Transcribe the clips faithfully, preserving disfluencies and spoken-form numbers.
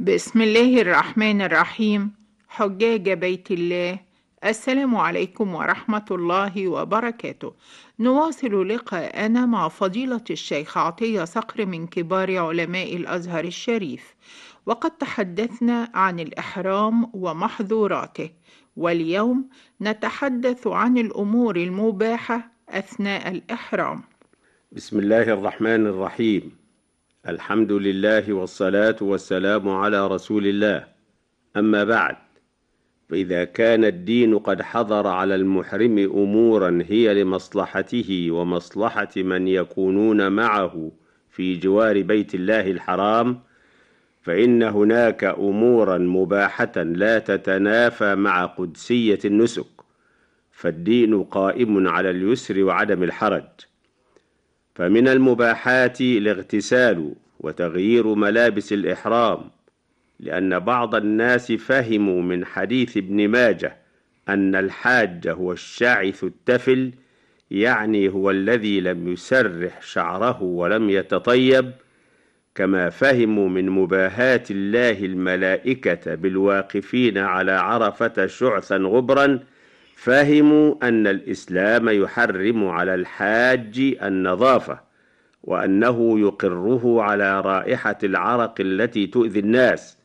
بسم الله الرحمن الرحيم. حجاج بيت الله، السلام عليكم ورحمة الله وبركاته. نواصل لقاءنا مع فضيلة الشيخ عطية صقر من كبار علماء الأزهر الشريف، وقد تحدثنا عن الإحرام ومحظوراته، واليوم نتحدث عن الأمور المباحة أثناء الإحرام. بسم الله الرحمن الرحيم. الحمد لله والصلاة والسلام على رسول الله. أما بعد، فإذا كان الدين قد حظر على المحرم أمورا هي لمصلحته ومصلحة من يكونون معه في جوار بيت الله الحرام، فإن هناك أمورا مباحة لا تتنافى مع قدسية النسك، فالدين قائم على اليسر وعدم الحرج. فمن المباحات الاغتسال وتغيير ملابس الإحرام، لأن بعض الناس فهموا من حديث ابن ماجه أن الحاج هو الشاعث التفل، يعني هو الذي لم يسرح شعره ولم يتطيب، كما فهموا من مباهات الله الملائكة بالواقفين على عرفة شعثا غبرا، فهموا أن الإسلام يحرم على الحاج النظافة، وأنه يقره على رائحة العرق التي تؤذي الناس.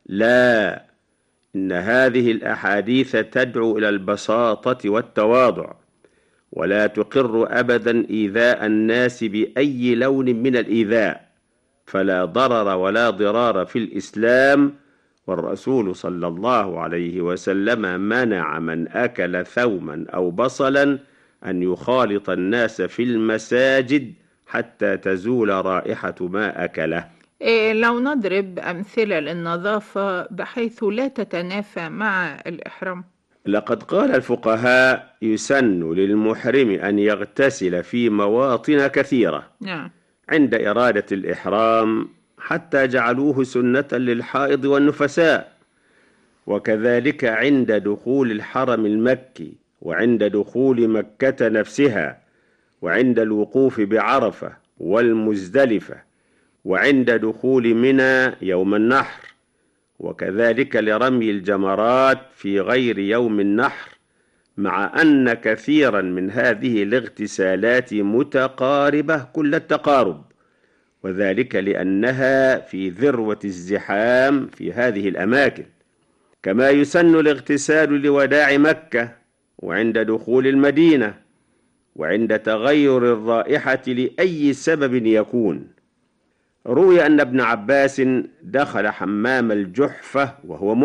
لا، إن هذه الأحاديث تدعو إلى البساطة والتواضع، ولا تقر أبدا إيذاء الناس بأي لون من الإيذاء، فلا ضرر ولا ضرار في الإسلام. والرسول صلى الله عليه وسلم منع من أكل ثوما أو بصلا أن يخالط الناس في المساجد حتى تزول رائحة ما أكله. إيه لو نضرب أمثلة للنظافة بحيث لا تتنافى مع الإحرام؟ لقد قال الفقهاء: يسن للمحرم أن يغتسل في مواطن كثيرة نعم. عند إرادة الإحرام، حتى جعلوه سنة للحائض والنفساء، وكذلك عند دخول الحرم المكي، وعند دخول مكة نفسها، وعند الوقوف بعرفة والمزدلفة، وعند دخول منى يوم النحر، وكذلك لرمي الجمرات في غير يوم النحر، مع أن كثيرا من هذه الاغتسالات متقاربة كل التقارب، وذلك لأنها في ذروة الزحام في هذه الأماكن. كما يسن الاغتسال لوداع مكة، وعند دخول المدينة، وعند تغير الرائحة لأي سبب يكون. روي أن ابن عباس دخل حمام الجحفة وهو